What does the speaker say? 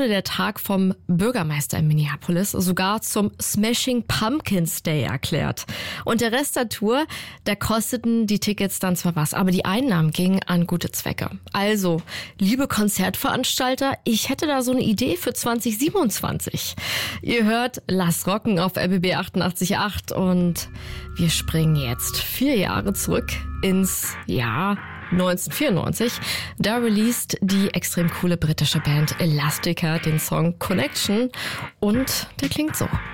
wurde der Tag vom Bürgermeister in Minneapolis sogar zum Smashing Pumpkins Day erklärt. Und der Rest der Tour, da kosteten die Tickets dann zwar was, aber die Einnahmen gingen an gute Zwecke. Also, liebe Konzertveranstalter, ich hätte da so eine Idee für 2027. Ihr hört Lass Rocken auf RBB 88.8 und wir springen jetzt 4 Jahre zurück ins Jahr 1994. Da released die extrem coole britische Band Elastica den Song Connection und der klingt so.